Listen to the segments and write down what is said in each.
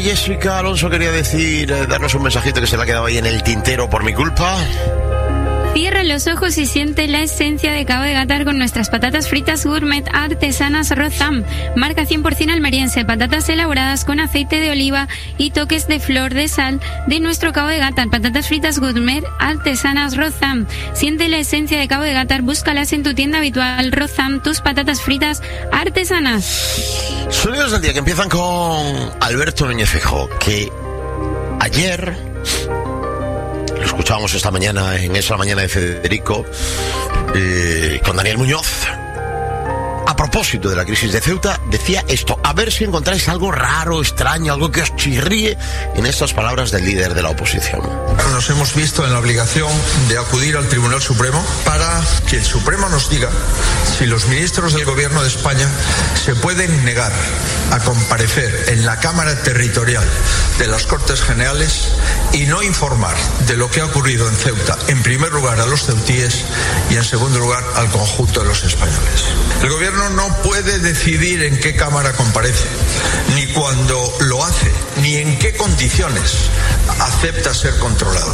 Jessica Alonso quería darnos un mensajito que se le ha quedado ahí en el tintero por mi culpa. Cierra los ojos y siente la esencia de Cabo de Gata con nuestras patatas fritas gourmet artesanas Rozam. Marca 100% almeriense, patatas elaboradas con aceite de oliva y toques de flor de sal de nuestro Cabo de Gata. Patatas fritas gourmet artesanas Rozam. Siente la esencia de Cabo de Gata, búscalas en tu tienda habitual. Rozam, tus patatas fritas artesanas. Sonidos del día que empiezan con Alberto Núñez Feijóo, que ayer... Lo escuchábamos esta mañana en esa mañana de Federico con Daniel Muñoz. A propósito de la crisis de Ceuta, decía esto: a ver si encontráis algo raro, extraño, algo que os chirríe en estas palabras del líder de la oposición. Nos hemos visto en la obligación de acudir al Tribunal Supremo para que el Supremo nos diga si los ministros del Gobierno de España se pueden negar a comparecer en la Cámara Territorial de las Cortes Generales y no informar de lo que ha ocurrido en Ceuta, en primer lugar a los ceutíes y en segundo lugar al conjunto de los españoles. El Gobierno no puede decidir en qué Cámara comparece, ni cuando lo hace, ni en qué condiciones acepta ser controlado.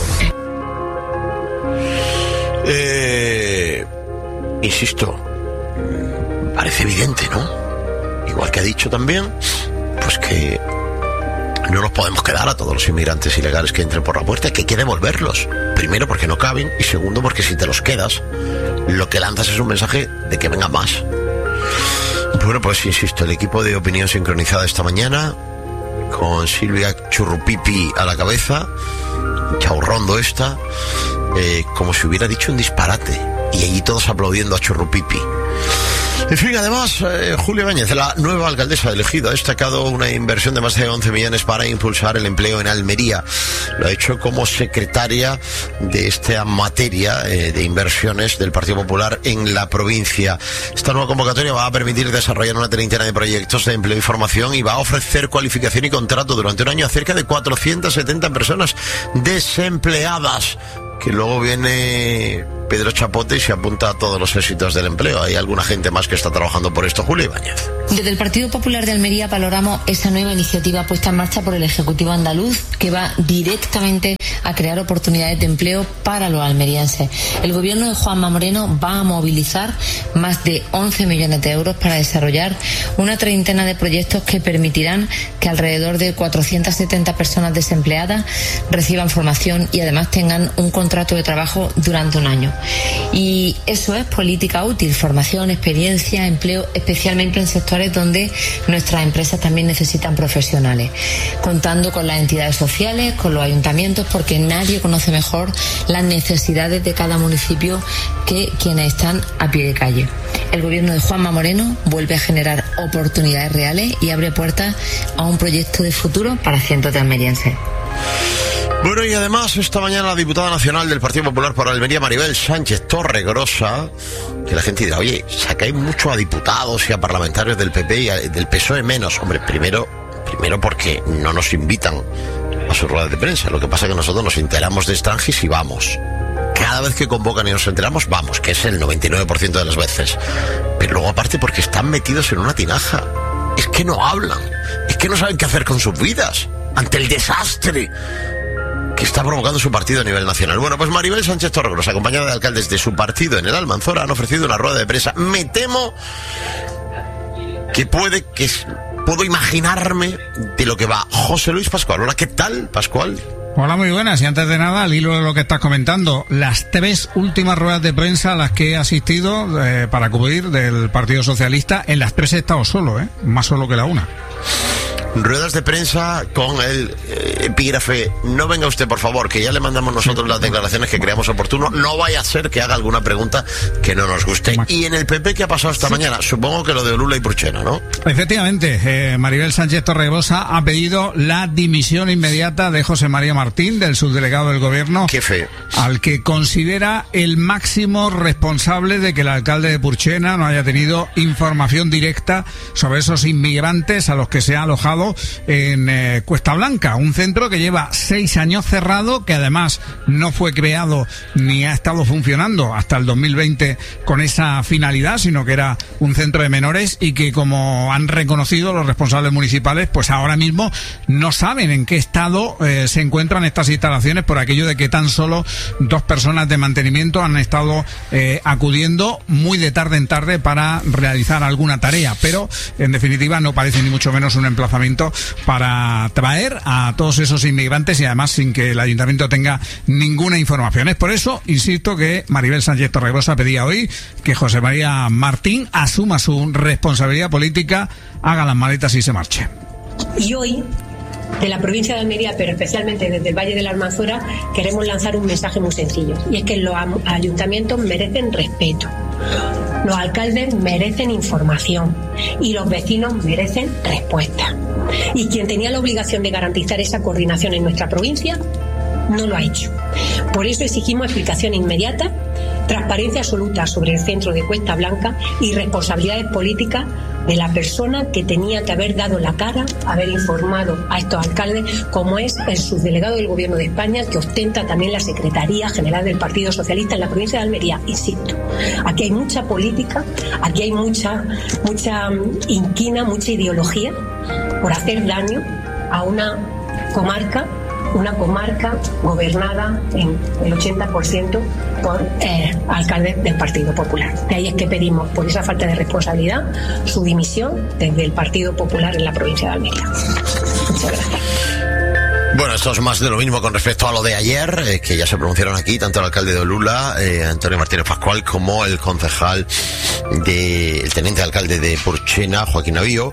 Insisto, parece evidente, ¿no? Igual que ha dicho también, pues que no nos podemos quedar a todos los inmigrantes ilegales que entren por la puerta, que hay que devolverlos. Primero porque no caben y segundo porque si te los quedas, lo que lanzas es un mensaje de que vengan más. Bueno, pues insisto, el equipo de Opinión Sincronizada esta mañana, con Silvia Churrupipi a la cabeza, Chaurrondo esta, como si hubiera dicho un disparate, y allí todos aplaudiendo a Churrupipi. En fin, además, Julia Ibáñez, la nueva alcaldesa elegida, ha destacado una inversión de más de 11 millones para impulsar el empleo en Almería. Lo ha hecho como secretaria de esta materia de inversiones del Partido Popular en la provincia. Esta nueva convocatoria va a permitir desarrollar una treintena de proyectos de empleo y formación y va a ofrecer cualificación y contrato durante un año a cerca de 470 personas desempleadas. Que luego viene Pedro Chapote y se apunta a todos los éxitos del empleo. Hay alguna gente más que está trabajando por esto. Julia Ibáñez. Desde el Partido Popular de Almería valoramos esa nueva iniciativa puesta en marcha por el Ejecutivo andaluz, que va directamente a crear oportunidades de empleo para los almerienses. El gobierno de Juanma Moreno va a movilizar más de 11 millones de euros para desarrollar una treintena de proyectos que permitirán que alrededor de 470 personas desempleadas reciban formación y además tengan un contrato de trabajo durante un año. Y eso es política útil: formación, experiencia, empleo, especialmente en sectores donde nuestras empresas también necesitan profesionales, contando con las entidades sociales, con los ayuntamientos, porque nadie conoce mejor las necesidades de cada municipio que quienes están a pie de calle. El gobierno de Juanma Moreno vuelve a generar oportunidades reales y abre puertas a un proyecto de futuro para cientos de almerienses. Bueno, y además esta mañana la diputada nacional del Partido Popular por Almería, Maribel Sánchez Torregrosa, que la gente dirá: oye, sacáis mucho a diputados y a parlamentarios del PP y del PSOE menos. Hombre, primero porque no nos invitan a sus ruedas de prensa. Lo que pasa es que nosotros nos enteramos de Strangis y vamos. Cada vez que convocan y nos enteramos, vamos, que es el 99% de las veces. Pero luego aparte porque están metidos en una tinaja. Es que no hablan, es que no saben qué hacer con sus vidas ante el desastre que está provocando su partido a nivel nacional. Bueno, pues Maribel Sánchez Torregrosa, acompañada de alcaldes de su partido en el Almanzora, han ofrecido una rueda de prensa. Me temo que puedo imaginarme de lo que va. José Luis Pascual. Hola, ¿qué tal, Pascual? Hola, muy buenas. Y antes de nada, al hilo de lo que estás comentando, las 3 últimas ruedas de prensa a las que he asistido para cubrir del Partido Socialista, en las 3 he estado solo, más solo que la una. Ruedas de prensa con el epígrafe: no venga usted, por favor, que ya le mandamos nosotros las declaraciones que creamos oportuno, no vaya a ser que haga alguna pregunta que no nos guste. Y en el PP, ¿qué ha pasado esta mañana? Supongo que lo de Lula y Purchena, ¿no? Efectivamente, Maribel Sánchez Torregrosa ha pedido la dimisión inmediata de José María Martín, del subdelegado del gobierno. Qué feo. Al que considera el máximo responsable de que el alcalde de Purchena no haya tenido información directa sobre esos inmigrantes a los que se ha alojado estado en Cuesta Blanca, un centro que lleva 6 años cerrado, que además no fue creado ni ha estado funcionando hasta el 2020 con esa finalidad, sino que era un centro de menores, y que, como han reconocido los responsables municipales, pues ahora mismo no saben en qué estado se encuentran estas instalaciones, por aquello de que tan solo 2 personas de mantenimiento han estado acudiendo muy de tarde en tarde para realizar alguna tarea, pero en definitiva no parece ni mucho menos un emplazamiento para traer a todos esos inmigrantes, y además sin que el ayuntamiento tenga ninguna información. Es por eso, insisto, que Maribel Sánchez Torregrosa pedía hoy que José María Martín asuma su responsabilidad política, haga las maletas y se marche. Y hoy, de la provincia de Almería, pero especialmente desde el Valle de la Almanzora, queremos lanzar un mensaje muy sencillo, y es que los ayuntamientos merecen respeto, los alcaldes merecen información y los vecinos merecen respuesta. Y quien tenía la obligación de garantizar esa coordinación en nuestra provincia no lo ha hecho. Por eso exigimos explicación inmediata, transparencia absoluta sobre el centro de Cuesta Blanca y responsabilidades políticas de la persona que tenía que haber dado la cara, haber informado a estos alcaldes, como es el subdelegado del Gobierno de España, que ostenta también la Secretaría General del Partido Socialista en la provincia de Almería. Insisto, aquí hay mucha política, aquí hay mucha inquina, mucha ideología por hacer daño a una comarca gobernada en el 80% por alcaldes del Partido Popular. De ahí es que pedimos, por esa falta de responsabilidad, su dimisión desde el Partido Popular en la provincia de Almería. Muchas gracias. Bueno, esto es más de lo mismo con respecto a lo de ayer, que ya se pronunciaron aquí, tanto el alcalde de Olula, Antonio Martínez Pascual, como el concejal el teniente alcalde de Purchena, Joaquín Navío.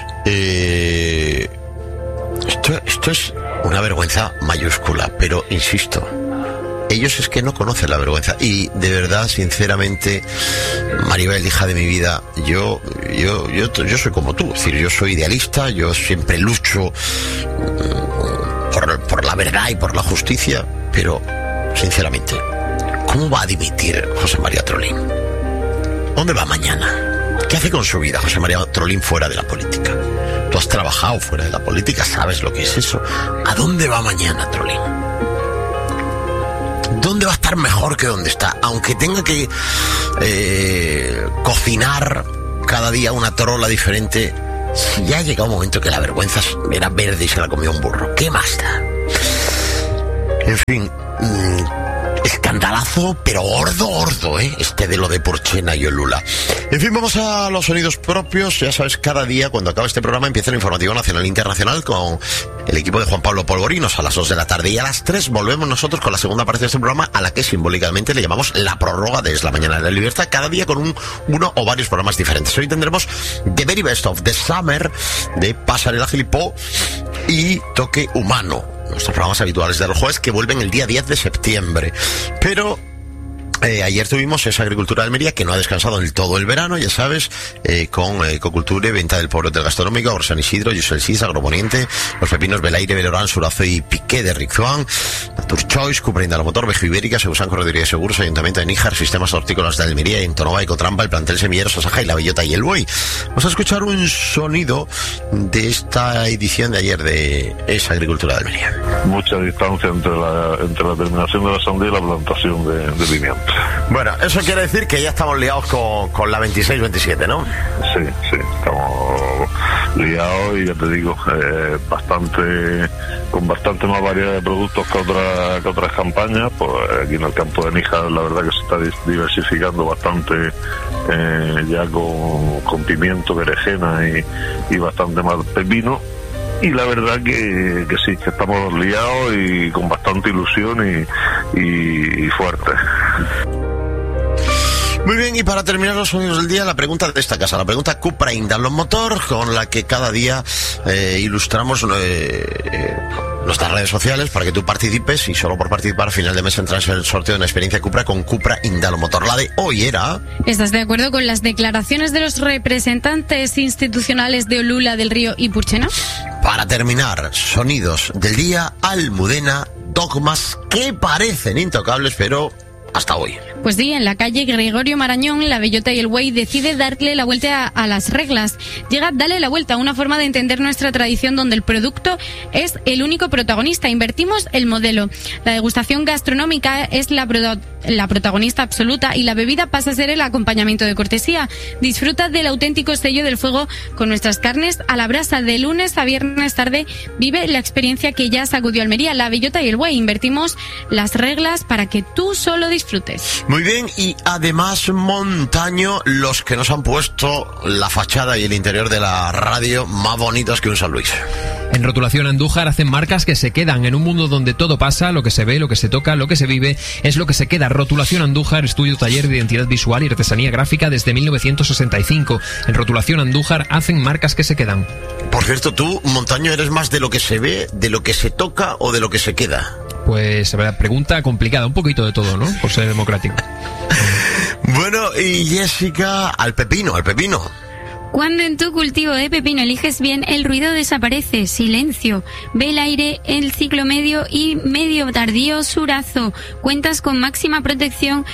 Esto es una vergüenza mayúscula, pero insisto, ellos es que no conocen la vergüenza. Y de verdad, sinceramente, Maribel, hija de mi vida, yo soy como tú, es decir, yo soy idealista, yo siempre lucho por la verdad y por la justicia, pero sinceramente, ¿cómo va a dimitir José María Trolín? ¿Dónde va mañana? ¿Qué hace con su vida José María Trolín fuera de la política? Tú has trabajado fuera de la política, sabes lo que es eso. ¿A dónde va mañana Trolín? ¿Dónde va a estar mejor que donde está? Aunque tenga que cocinar cada día una trola diferente, si ya ha llegado un momento que la vergüenza era verde y se la comió un burro, ¿qué más da? En fin, escandalazo, pero gordo, este de lo de Purchena y Olula. En fin, vamos a los sonidos propios. Ya sabes, cada día cuando acaba este programa empieza el informativo nacional e internacional con el equipo de Juan Pablo Polvorinos a las 2 de la tarde, y a las 3 volvemos nosotros con la segunda parte de este programa, a la que simbólicamente le llamamos la prórroga de Es la Mañana de la Libertad, cada día con uno o varios programas diferentes. Hoy tendremos The Very Best of the Summer de Pasarela Gilipó y Toque Humano, nuestros programas habituales de los jueves, que vuelven el día 10 de septiembre. Pero ayer tuvimos esa agricultura de Almería que no ha descansado en todo el verano, ya sabes, con Ecoculture, Venta del Pobre Hotel Gastronómico, Agro San Isidro, Yusel Cis, Agroponiente, Los Pepinos, Belaire, Belorán, Surazo y Piqué de Riczuan, Natur Choice, Cupra Indalomotor, Vejo Ibérica, Segusan Correduría de Seguros, Ayuntamiento de Níjar, Sistemas Hortícolas de Almería, Intonova, Ecotrampa, el Plantel Semilleros, Sasaja y La Bellota y el Buey. Vamos a escuchar un sonido de esta edición de ayer de esa agricultura de Almería. Mucha distancia entre la terminación de la sandía y la plantación de pimiento. Bueno, eso quiere decir que ya estamos liados con la 26-27, ¿no? Sí, estamos liados y ya te digo, con bastante más variedad de productos que otras campañas. Pues aquí en el campo de Níjar la verdad que se está diversificando bastante, ya con pimiento, berenjena y bastante más pepino. Y la verdad que sí, que estamos liados y con bastante ilusión y fuerte. Muy bien, y para terminar los sonidos del día, la pregunta de esta casa, la pregunta Cupra Indalomotor, con la que cada día ilustramos nuestras redes sociales para que tú participes, y solo por participar a final de mes entras en el sorteo de una experiencia Cupra con Cupra Indalomotor. La de hoy era... ¿Estás de acuerdo con las declaraciones de los representantes institucionales de Olula, del Río y Purchena? Para terminar, sonidos del día, Almudena, dogmas que parecen intocables, pero hasta hoy. Pues sí, en la calle Gregorio Marañón, la Bellota y el Buey decide darle la vuelta a las reglas. Llega Dale la Vuelta, una forma de entender nuestra tradición donde el producto es el único protagonista. Invertimos el modelo. La degustación gastronómica es la protagonista absoluta y la bebida pasa a ser el acompañamiento de cortesía. Disfruta del auténtico sello del fuego con nuestras carnes a la brasa. De lunes a viernes tarde vive la experiencia que ya sacudió Almería, la Bellota y el Buey. Invertimos las reglas para que tú solo disfrutes. Muy bien, y además, Montaño, los que nos han puesto la fachada y el interior de la radio más bonitas que un San Luis. En Rotulación Andújar hacen marcas que se quedan en un mundo donde todo pasa, lo que se ve, lo que se toca, lo que se vive, es lo que se queda. Rotulación Andújar, estudio taller de identidad visual y artesanía gráfica desde 1965. En Rotulación Andújar hacen marcas que se quedan. Por cierto, tú, Montaño, ¿eres más de lo que se ve, de lo que se toca o de lo que se queda? Pues, pregunta complicada, un poquito de todo, ¿no? Por ser democrático. Bueno, y Jessica, al pepino. Cuando en tu cultivo de pepino eliges bien, el ruido desaparece. Silencio. Ve el aire, el ciclo medio y medio tardío Surazo. Cuentas con máxima protección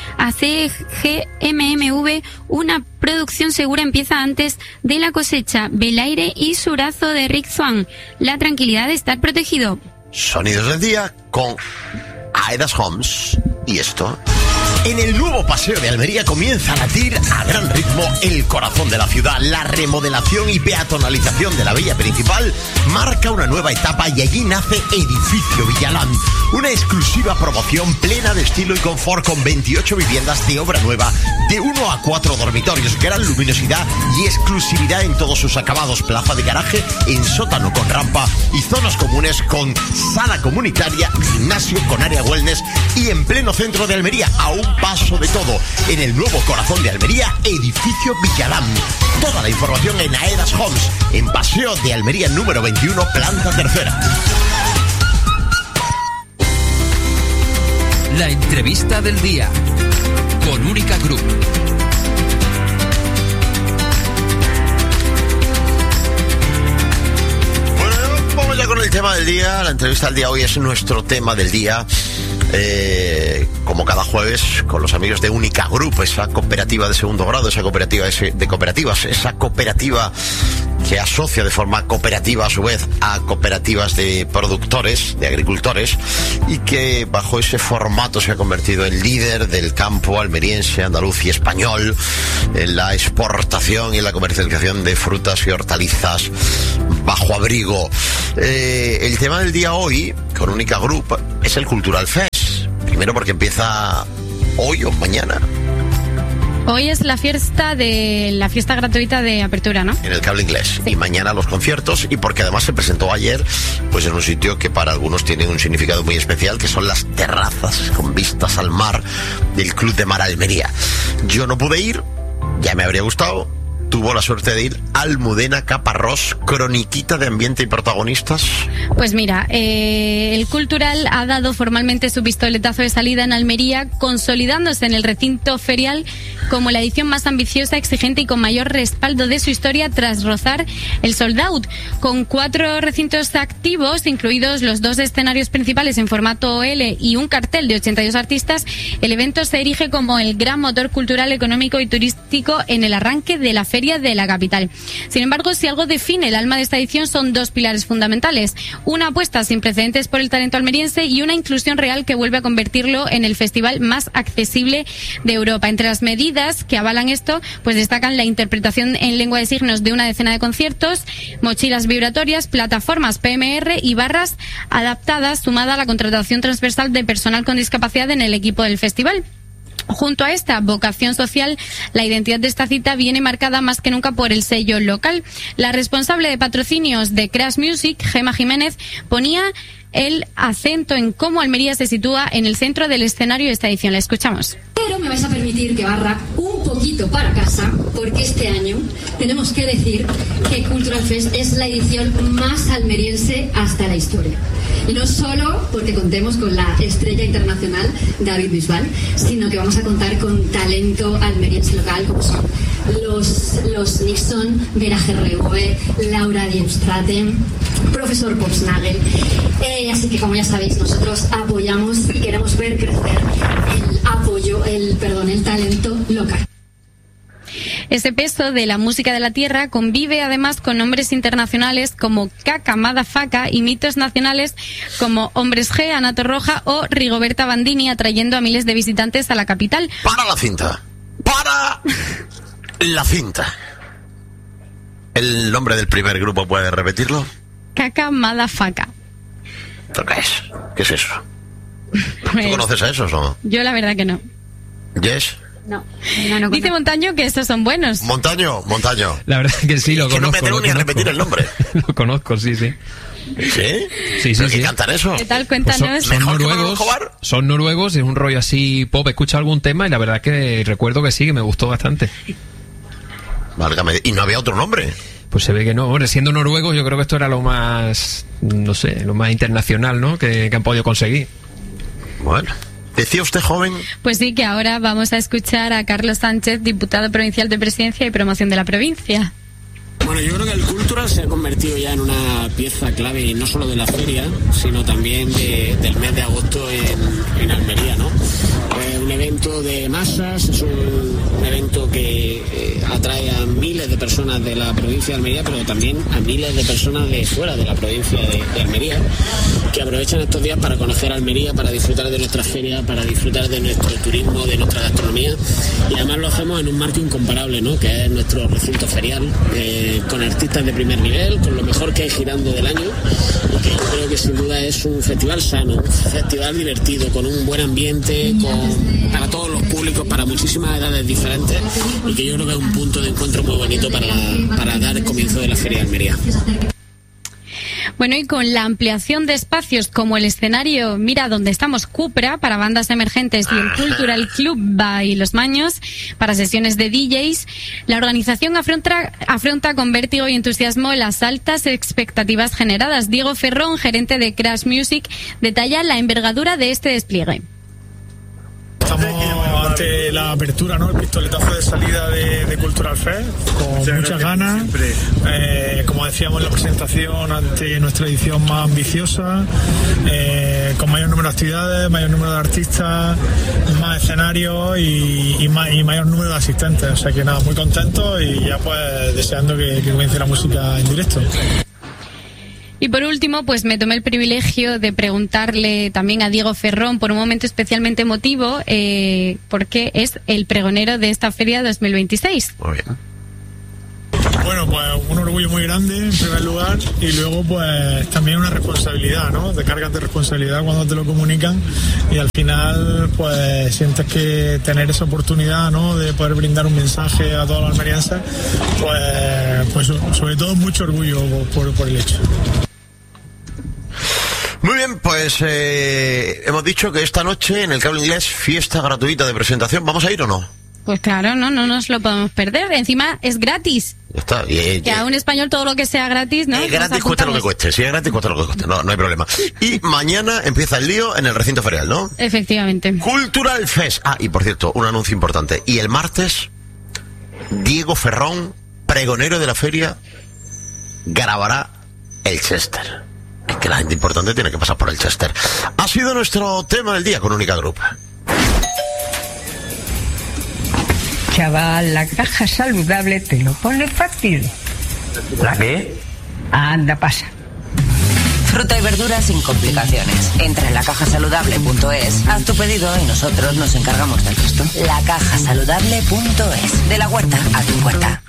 ACGMMV. Una producción segura empieza antes de la cosecha. Ve el aire y Surazo de Rick Swan. La tranquilidad de estar protegido. Sonidos del día con Aedas Homes. Y esto... En el nuevo paseo de Almería comienza a latir a gran ritmo el corazón de la ciudad. La remodelación y peatonalización de la vía principal marca una nueva etapa y allí nace Edificio Villalán, una exclusiva promoción plena de estilo y confort con 28 viviendas de obra nueva, de 1 a 4 dormitorios, gran luminosidad y exclusividad en todos sus acabados, plaza de garaje en sótano con rampa y zonas comunes con sala comunitaria, gimnasio con área wellness y en pleno centro de Almería, a un paso de todo, en el nuevo corazón de Almería, Edificio Villalán. Toda la información en Aedas Homes, en Paseo de Almería número 21, planta tercera. La entrevista del día con Única Group. Bueno, vamos ya con el tema del día. La entrevista del día hoy es nuestro tema del día. Como cada jueves, con los amigos de Única Group, esa cooperativa de segundo grado, esa cooperativa de cooperativas, esa cooperativa que asocia de forma cooperativa a su vez a cooperativas de productores, de agricultores, y que bajo ese formato se ha convertido en líder del campo almeriense, andaluz y español en la exportación y en la comercialización de frutas y hortalizas bajo abrigo. El tema del día hoy con Única Group es el Cultural Fest. Primero porque empieza hoy o mañana. Hoy es la fiesta gratuita de apertura, ¿no? En el Cable Inglés. Sí. Y mañana los conciertos, y porque además se presentó ayer, pues en un sitio que para algunos tiene un significado muy especial, que son las terrazas con vistas al mar del Club de Mar Almería. Yo no pude ir, ya me habría gustado. Tuvo la suerte de ir Almudena Caparrós, croniquita de ambiente y protagonistas. Pues mira, el Cultural ha dado formalmente su pistoletazo de salida en Almería, consolidándose en el recinto ferial como la edición más ambiciosa, exigente y con mayor respaldo de su historia tras rozar el sold out. Con 4 recintos activos, incluidos los 2 escenarios principales en formato OL y un cartel de 82 artistas, el evento se erige como el gran motor cultural, económico y turístico en el arranque de la feria de la capital. Sin embargo, si algo define el alma de esta edición son 2 pilares fundamentales: una apuesta sin precedentes por el talento almeriense y una inclusión real que vuelve a convertirlo en el festival más accesible de Europa. Entre las medidas que avalan esto, pues destacan la interpretación en lengua de signos de una decena de conciertos, mochilas vibratorias, plataformas PMR y barras adaptadas, sumada a la contratación transversal de personal con discapacidad en el equipo del festival. Junto a esta vocación social, la identidad de esta cita viene marcada más que nunca por el sello local. La responsable de patrocinios de Crash Music, Gemma Jiménez, ponía el acento en cómo Almería se sitúa en el centro del escenario de esta edición. La escuchamos. Pero me vais a permitir que barra un poquito para casa, porque este año tenemos que decir que Cultural Fest es la edición más almeriense hasta la historia. Y no solo porque contemos con la estrella internacional David Bisbal, sino que vamos a contar con talento almeriense local como son los Nixon, Vera GRV, Laura Diemstraten, profesor Popsnagel. Así que, como ya sabéis, nosotros apoyamos y queremos ver crecer el apoyo Ese peso de la música de la tierra convive además con nombres internacionales como Kaka Madafaka y mitos nacionales como Hombres G, Ana Torroja o Rigoberta Bandini, atrayendo a miles de visitantes a la capital. ¡Para la cinta! ¡Para la cinta! ¿El nombre del primer grupo puede repetirlo? Kaka Madafaka. ¿Qué es? ¿Qué es eso? Pues, ¿Tú conoces a esos o no? Yo la verdad que no. ¿Yes? No. Dice Montaño que estos son buenos. Montaño. La verdad que sí, lo que conozco. No me atrevo ni a repetir el nombre. Lo conozco, sí. ¿Sí? Sí. ¿Qué cantan eso? ¿Qué tal? Cuéntanos. Pues son noruegos, es un rollo así pop. Escucho algún tema y la verdad que recuerdo que sí, que me gustó bastante. Válgame. ¿Y no había otro nombre? Pues se ve que no. Hombre, siendo noruegos yo creo que esto era lo más, no sé, lo más internacional, ¿no? Que han podido conseguir. Bueno. ¿Decía usted, joven? Pues sí, que ahora vamos a escuchar a Carlos Sánchez, diputado provincial de Presidencia y Promoción de la Provincia. Bueno, yo creo que el Cultural se ha convertido ya en una pieza clave, no solo de la feria, sino también del mes de agosto en Almería, ¿no? Un evento de masas, es un evento que atrae a miles de personas de la provincia de Almería, pero también a miles de personas de fuera de la provincia de Almería, que aprovechan estos días para conocer Almería, para disfrutar de nuestra feria, para disfrutar de nuestro turismo, de nuestra gastronomía, y además lo hacemos en un marco incomparable, ¿no? Que es nuestro recinto ferial, con artistas de primer nivel, con lo mejor que hay girando del año, y que yo creo que sin duda es un festival sano, un festival divertido, con un buen ambiente, para todos los públicos, para muchísimas edades diferentes, y que yo creo que es un punto de encuentro muy bonito para dar el comienzo de la Feria de Almería. Bueno, y con la ampliación de espacios como el escenario Mira Donde Estamos Cupra para bandas emergentes y el Cultural Club by Los Maños para sesiones de DJs, la organización afronta con vértigo y entusiasmo las altas expectativas generadas. Diego Ferrón, gerente de Crash Music, detalla la envergadura de este despliegue. Estamos ante la apertura, ¿no? El pistoletazo de salida de Cultural Fest, con muchas ganas. Como decíamos en la presentación, ante nuestra edición más ambiciosa, con mayor número de actividades, mayor número de artistas, más escenarios y mayor número de asistentes. O sea que nada, muy contento y ya pues deseando que comience la música en directo. Y por último, pues me tomé el privilegio de preguntarle también a Diego Ferrón por un momento especialmente emotivo, porque es el pregonero de esta feria 2026. Muy bien. Bueno, pues un orgullo muy grande en primer lugar y luego pues también una responsabilidad, ¿no? Te cargas de responsabilidad cuando te lo comunican y al final pues sientes que tener esa oportunidad, ¿no? De poder brindar un mensaje a todos los almerienses, pues sobre todo mucho orgullo por el hecho. Muy bien, pues hemos dicho que esta noche en el Cable Inglés fiesta gratuita de presentación. ¿Vamos a ir o no? Pues claro, no nos lo podemos perder. Encima es gratis. Ya está. Que a un español todo lo que sea gratis, ¿no? Gratis cueste lo que cueste. Si es gratis cueste lo que cueste. No hay problema. Y mañana empieza el lío en el recinto ferial, ¿no? Efectivamente. Cultural Fest. Ah, y por cierto, un anuncio importante. Y el martes, Diego Ferrón, pregonero de la feria, grabará el Chester. Es que la gente importante tiene que pasar por el Chester. Ha sido nuestro tema del día con Única Group. Chaval, la caja saludable te lo pone fácil. ¿La qué? Anda, pasa. Fruta y verduras sin complicaciones. Entra en lacajasaludable.es, haz tu pedido y nosotros nos encargamos del resto. Lacajasaludable.es. De la huerta a tu puerta.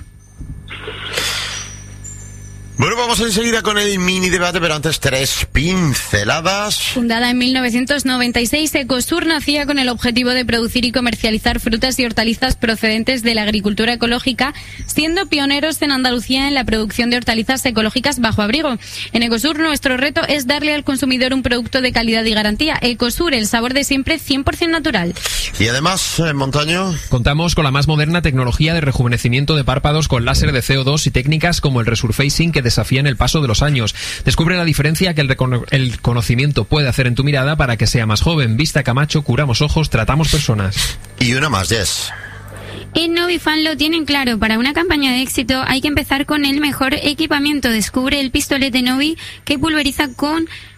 Bueno, vamos enseguida con el mini debate, pero antes 3 pinceladas. Fundada en 1996, Ecosur nacía con el objetivo de producir y comercializar frutas y hortalizas procedentes de la agricultura ecológica, siendo pioneros en Andalucía en la producción de hortalizas ecológicas bajo abrigo. En Ecosur nuestro reto es darle al consumidor un producto de calidad y garantía. Ecosur, el sabor de siempre 100% natural. Y además, Montaño, contamos con la más moderna tecnología de rejuvenecimiento de párpados con láser de CO2 y técnicas como el resurfacing que desafían el paso de los años. Descubre la diferencia que el conocimiento puede hacer en tu mirada para que sea más joven. Vista Camacho, curamos ojos, tratamos personas. Y una más, Jess. En Novifan lo tienen claro. Para una campaña de éxito hay que empezar con el mejor equipamiento. Descubre el pistolete Novi que pulveriza con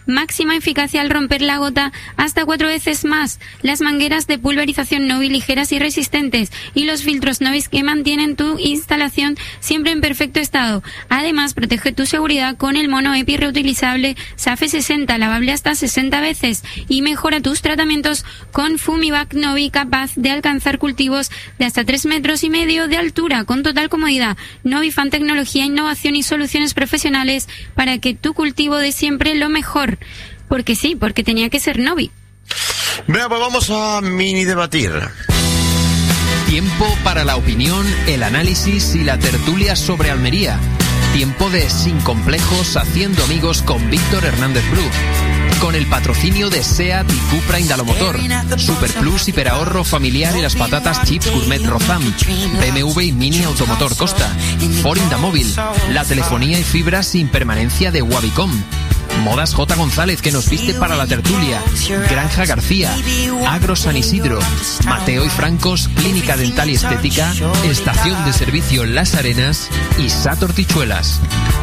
máxima eficacia al romper la gota hasta 4 veces más, las mangueras de pulverización Novi ligeras y resistentes y los filtros Novi que mantienen tu instalación siempre en perfecto estado. Además, protege tu seguridad con el mono EPI reutilizable SAFE 60, lavable hasta 60 veces, y mejora tus tratamientos con Fumivac Novi, capaz de alcanzar cultivos de hasta 3,5 metros de altura con total comodidad. Novifan, tecnología, innovación y soluciones profesionales para que tu cultivo dé siempre lo mejor. Porque sí, porque tenía que ser Novi. Venga, pues vamos a mini debatir. Tiempo para la opinión, el análisis y la tertulia sobre Almería. Tiempo de Sin Complejos, haciendo amigos con Víctor Hernández Bru. Con el patrocinio de SEAT y Cupra Indalomotor, Super Plus Hiperahorro Familiar y las patatas Chips Gourmet Rozam, BMW y Mini Automotor Costa, Ford Indamóvil, la telefonía y fibra sin permanencia de Wabicom, Modas J. González, que nos viste para la tertulia, Granja García, Agro San Isidro, Mateo y Francos, Clínica Dental y Estética, Estación de Servicio Las Arenas y Sa Tortichuelas.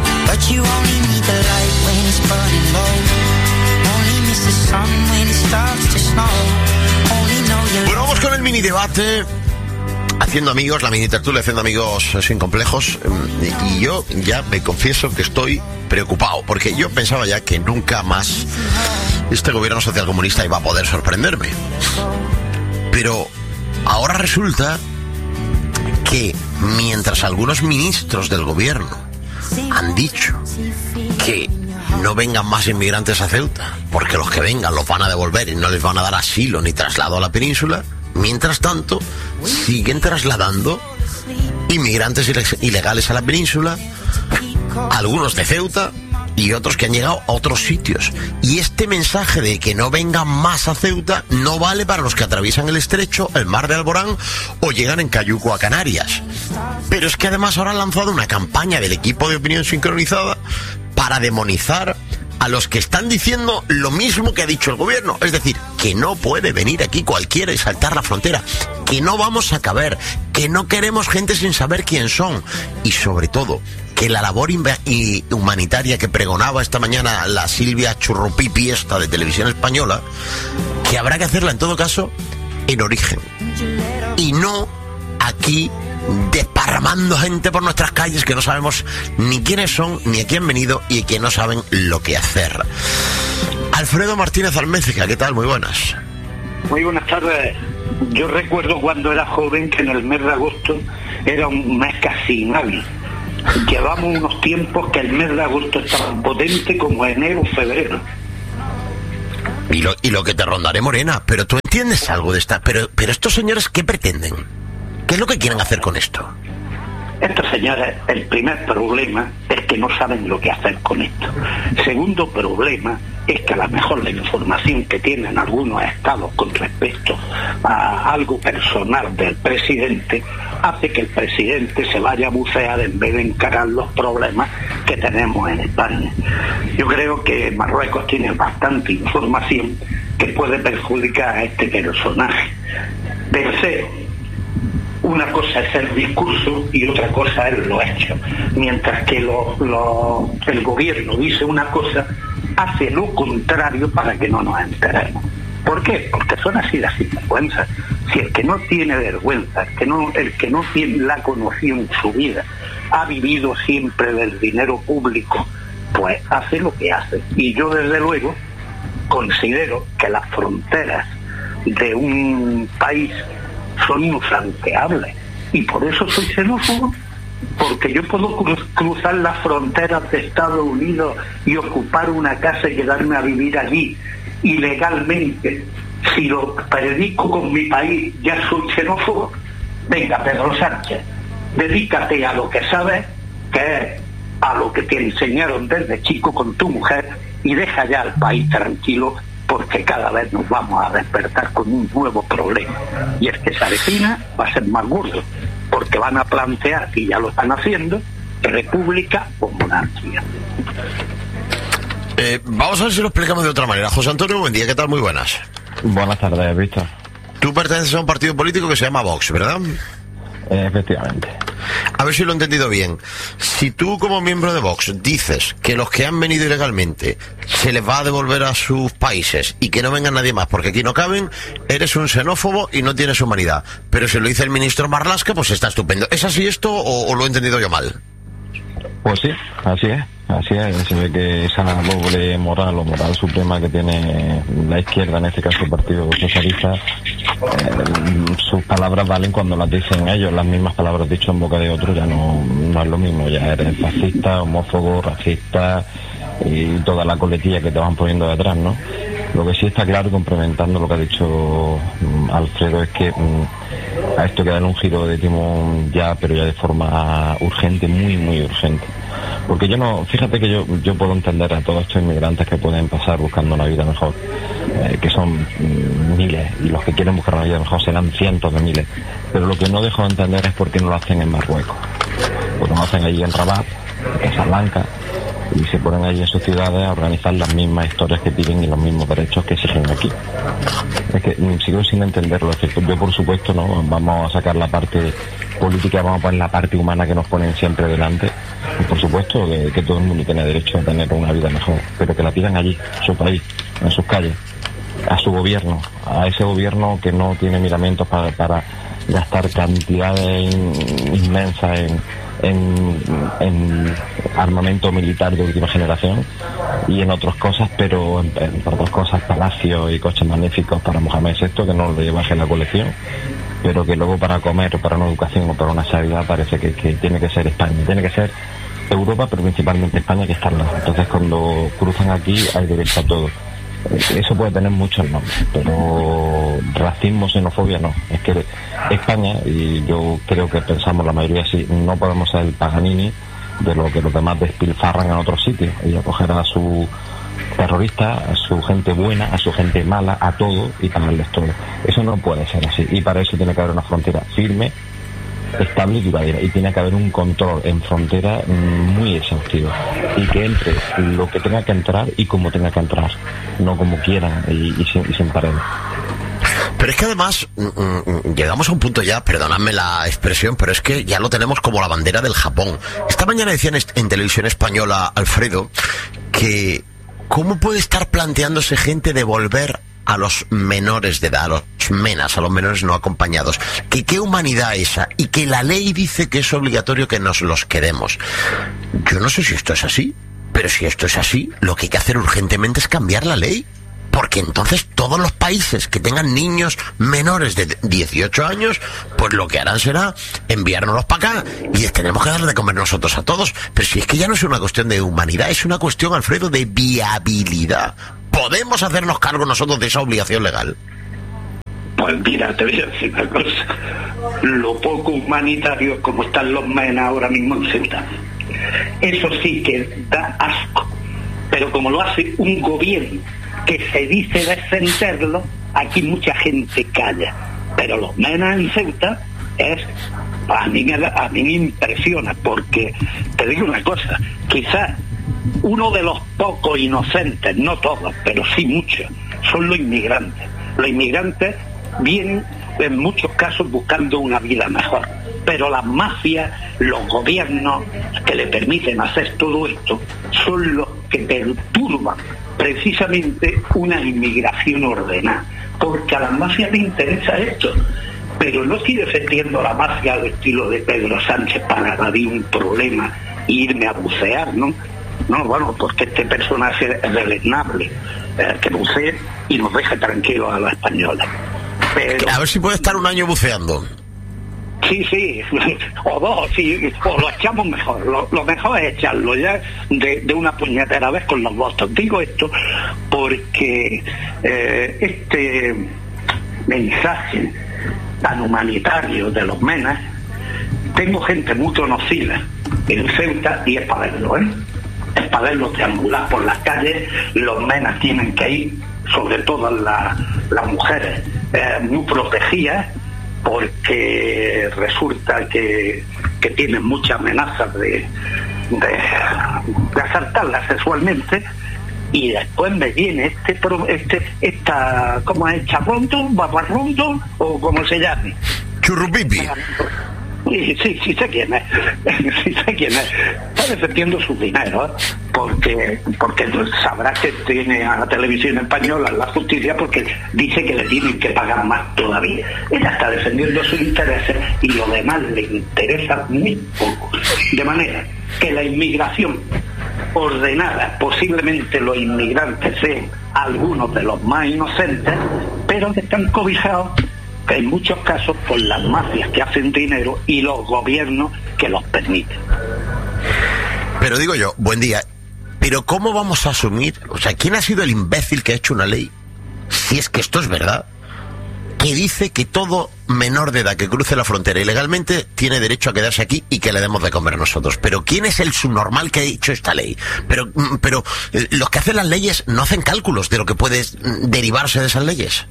Bueno, vamos con el mini debate. Haciendo amigos, la mini tertulia Haciendo Amigos Sin Complejos. Y yo ya me confieso que estoy preocupado, porque yo pensaba ya que nunca más este gobierno socialcomunista iba a poder sorprenderme. Pero ahora resulta que mientras algunos ministros del gobierno han dicho que no vengan más inmigrantes a Ceuta, porque los que vengan los van a devolver y no les van a dar asilo ni traslado a la península, mientras tanto siguen trasladando inmigrantes ilegales a la península, algunos de Ceuta y otros que han llegado a otros sitios. Y este mensaje de que no vengan más a Ceuta no vale para los que atraviesan el estrecho, el mar de Alborán o llegan en cayuco a Canarias. Pero es que además ahora han lanzado una campaña del equipo de opinión sincronizada para demonizar a los que están diciendo lo mismo que ha dicho el gobierno. Es decir, que no puede venir aquí cualquiera y saltar la frontera, que no vamos a caber, que no queremos gente sin saber quién son, y sobre todo que la labor humanitaria que pregonaba esta mañana la Silvia Churrupipi esta de Televisión Española, que habrá que hacerla en todo caso en origen y no aquí desparramando gente por nuestras calles que no sabemos ni quiénes son, ni a quién han venido y que no saben lo que hacer. Alfredo Martínez Alméciga, ¿qué tal? Muy buenas. Muy buenas tardes. Yo recuerdo cuando era joven que en el mes de agosto era un mes casi inhábil. Llevamos unos tiempos que el mes de agosto es tan potente como enero o febrero. Y lo que te rondaré, Morena, pero tú entiendes algo de esta... Pero estos señores, ¿qué pretenden? ¿Qué es lo que quieren hacer con esto? Estos señores, el primer problema es que no saben lo que hacer con esto. Segundo problema es que a lo mejor la información que tienen algunos estados con respecto a algo personal del presidente hace que el presidente se vaya a bucear en vez de encarar los problemas que tenemos en España. Yo creo que Marruecos tiene bastante información que puede perjudicar a este personaje. Tercero, una cosa es el discurso y otra cosa es los hechos. Mientras que el gobierno dice una cosa, hace lo contrario para que no nos enteremos. ¿Por qué? Porque son así de sinvergüenza. Si el que no tiene vergüenza, el que no la ha conocido en su vida, ha vivido siempre del dinero público, pues hace lo que hace. Y yo desde luego considero que las fronteras de un país son infranqueables, y por eso soy xenófobo, porque yo puedo cruzar las fronteras de Estados Unidos y ocupar una casa y quedarme a vivir allí ilegalmente. Si lo predico con mi país, ya soy xenófobo. Venga, Pedro Sánchez, dedícate a lo que sabes, que es a lo que te enseñaron desde chico con tu mujer, y deja ya al país tranquilo, porque cada vez nos vamos a despertar con un nuevo problema, y el que se avecina va a ser más gordo, porque van a plantear, y ya lo están haciendo, república o monarquía. Vamos a ver si lo explicamos de otra manera. José Antonio, buen día, ¿qué tal? Muy buenas. Buenas tardes, Víctor. Tú perteneces a un partido político que se llama Vox, ¿verdad? Efectivamente. A ver si lo he entendido bien. Si tú, como miembro de Vox, dices que los que han venido ilegalmente se les va a devolver a sus países y que no venga nadie más porque aquí no caben, eres un xenófobo y no tienes humanidad. Pero si lo dice el ministro Marlaska, pues está estupendo. ¿Es así esto o lo he entendido yo mal? Pues sí, así es. Así es, se ve que esa doble moral o moral suprema que tiene la izquierda, en este caso el Partido Socialista, sus palabras valen cuando las dicen ellos, las mismas palabras dichas en boca de otros ya no es lo mismo, ya eres fascista, homófobo, racista y toda la coletilla que te van poniendo detrás, ¿no? Lo que sí está claro, complementando lo que ha dicho Alfredo, es que a esto hay que darle un giro de timón ya, pero ya de forma urgente, muy, muy urgente. Porque fíjate que yo puedo entender a todos estos inmigrantes que pueden pasar buscando una vida mejor, que son miles, y los que quieren buscar una vida mejor serán cientos de miles, pero lo que no dejo de entender es por qué no lo hacen en Marruecos, porque lo hacen allí en Rabat, en Casablanca, y se ponen allí en sus ciudades a organizar las mismas historias que piden y los mismos derechos que exigen aquí. Es que sigo sin entenderlo. Es que yo, por supuesto, no vamos a sacar la parte política, vamos a poner la parte humana que nos ponen siempre delante. Y por supuesto que todo el mundo tiene derecho a tener una vida mejor, pero que la pidan allí, en su país, en sus calles, a su gobierno, a ese gobierno que no tiene miramientos para gastar cantidades inmensas en armamento militar de última generación y en otras cosas, pero en otras cosas, palacios y coches magníficos para Mohamed VI, que no lo lleva en la colección, pero que luego para comer o para una educación o para una sanidad parece que tiene que ser España, tiene que ser Europa, pero principalmente España, que está al lado. Entonces cuando cruzan aquí hay derecho a todo. Eso puede tener muchos nombres, pero racismo, xenofobia no. Es que España, y yo creo que pensamos la mayoría así, no podemos ser el Paganini de lo que los demás despilfarran en otros sitios y acoger a su terrorista, a su gente buena, a su gente mala, a todo y pagarles todo. Eso no puede ser así, y para eso tiene que haber una frontera firme, estable y duradera, y tiene que haber un control en frontera muy exhaustivo y que entre lo que tenga que entrar y como tenga que entrar, no como quieran y sin paredes. Pero es que además llegamos a un punto ya, perdonadme la expresión, pero es que ya lo tenemos como la bandera del Japón. Esta mañana decían en televisión española, Alfredo, que cómo puede estar planteándose gente devolver a los menores de edad, a los menas, a los menores no acompañados, que qué humanidad esa, y que la ley dice que es obligatorio que nos los quedemos. Yo no sé si esto es así, pero si esto es así, lo que hay que hacer urgentemente es cambiar la ley, porque entonces todos los países que tengan niños menores de 18 años, pues lo que harán será enviárnoslos para acá y les tenemos que dar de comer nosotros a todos. Pero si es que ya no es una cuestión de humanidad, es una cuestión, Alfredo, de viabilidad. ¿Podemos hacernos cargo nosotros de esa obligación legal? Pues mira, te voy a decir una cosa. Lo poco humanitario como están los menas ahora mismo en Ceuta. Eso sí que da asco. Pero como lo hace un gobierno que se dice defenderlo, aquí mucha gente calla. Pero los menas en Ceuta a mí me impresiona, porque te digo una cosa, quizás uno de los pocos inocentes, no todos, pero sí muchos, son los inmigrantes. Los inmigrantes vienen en muchos casos buscando una vida mejor, pero las mafias, los gobiernos que le permiten hacer todo esto, son los que perturban precisamente una inmigración ordenada, porque a las mafias les interesa esto. Pero no estoy defendiendo la mafia al estilo de Pedro Sánchez para evadir un problema e irme a bucear, ¿no? No, bueno, porque este personaje es deleznable, que bucee y nos deje tranquilos a los españoles. Pero a ver si puede estar un año buceando. Sí, o dos, sí, o lo echamos mejor. Lo mejor es echarlo ya de una puñetera vez con los votos. Digo esto porque este mensaje tan humanitario de los menas, tengo gente muy conocida en Ceuta y es para verlo, es para verlo triangular por las calles. Los menas tienen que ir, sobre todo las mujeres, muy protegidas, porque resulta que tienen muchas amenazas de asaltarlas sexualmente. Y después me viene ¿cómo es? ¿Charrondo? ¿Babarrondo? O como se llame. Churrupipi. Sí sé quién es. Sí sé quién es. Está defendiendo su dinero, porque sabrá que tiene a la televisión española en la justicia porque dice que le tienen que pagar más todavía. Ella está defendiendo sus intereses y lo demás le interesa muy poco. De manera que la inmigración ordenada, posiblemente los inmigrantes sean algunos de los más inocentes, pero que están cobijados en muchos casos por las mafias que hacen dinero y los gobiernos que los permiten. Pero digo yo, buen día, pero ¿cómo vamos a asumir? O sea, ¿quién ha sido el imbécil que ha hecho una ley, si es que esto es verdad, que dice que todo menor de edad que cruce la frontera ilegalmente tiene derecho a quedarse aquí y que le demos de comer a nosotros? Pero ¿quién es el subnormal que ha hecho esta ley? Pero los que hacen las leyes no hacen cálculos de lo que puede derivarse de esas leyes.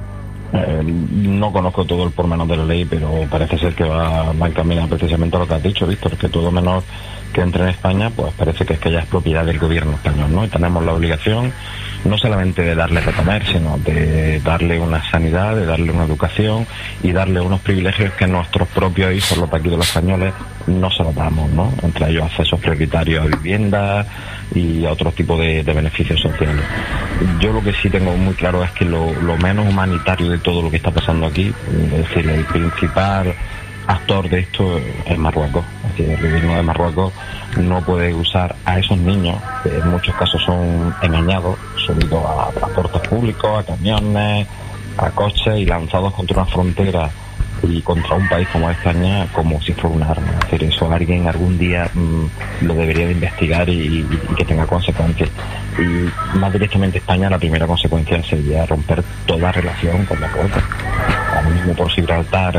No conozco todo el pormenor de la ley, pero parece ser que va encaminado precisamente a lo que has dicho, Víctor, que todo menor que entre en España, pues parece que es que ya es propiedad del gobierno español, ¿no? Y tenemos la obligación no solamente de darle de comer, sino de darle una sanidad, de darle una educación y darle unos privilegios que nuestros propios hijos, los de aquí de los españoles, no se los damos, ¿no? Entre ellos accesos prioritarios a vivienda y a otro tipo de beneficios sociales. Yo lo que sí tengo muy claro es que lo menos humanitario de todo lo que está pasando aquí, es decir, el principal actor de esto es Marruecos. Es decir, el gobierno de Marruecos no puede usar a esos niños, que en muchos casos son engañados, subidos a transportes públicos, a camiones, a coches y lanzados contra una frontera y contra un país como España como si fuera un arma. Es decir, eso alguien algún día lo debería de investigar y que tenga consecuencias. Y más directamente España, la primera consecuencia sería romper toda relación con Marruecos. Ahora mismo por Gibraltar,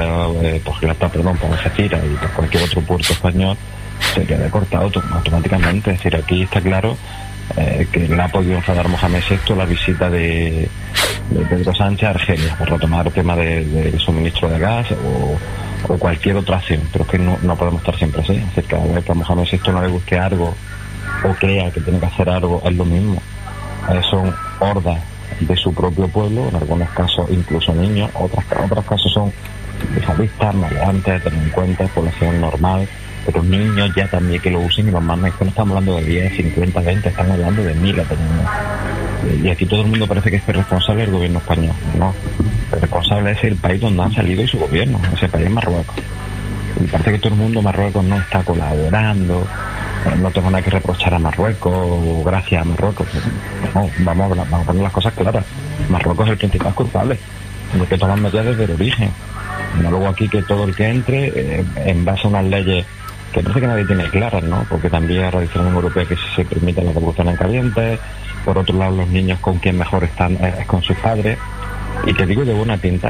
por Algeciras y por cualquier otro puerto español se queda cortado automáticamente. Es decir, aquí está claro que le ha podido enfadar Mohamed VI la visita de Pedro Sánchez a Argelia por retomar el tema del suministro de gas o cualquier otra acción, pero es que no podemos estar siempre así. Es decir, cada vez que a Mohamed VI no le guste algo o crea que tiene que hacer algo, es lo mismo. Son hordas de su propio pueblo, en algunos casos incluso niños, otros casos son yihadistas, maleantes, delincuentes, población normal, pero niños ya también que lo usen y los manden. Es que no estamos hablando de 10, 50, 20, estamos hablando de miles de niños. Y aquí todo el mundo parece que es responsable del gobierno español. No, el responsable es el país donde han salido y su gobierno, ese país es Marruecos. Y parece que todo el mundo, Marruecos no está colaborando, no tengo nada que reprochar a Marruecos, gracias a Marruecos. No, vamos a poner las cosas claras. Marruecos es el principal culpable, hay que tomar medidas desde el origen. No luego aquí que todo el que entre, en base a unas leyes que parece que nadie tiene claras, ¿no? Porque también ahora dice la Unión Europea que se permite la devolución en caliente. Por otro lado, los niños con quien mejor están es con sus padres. Y te digo de buena pinta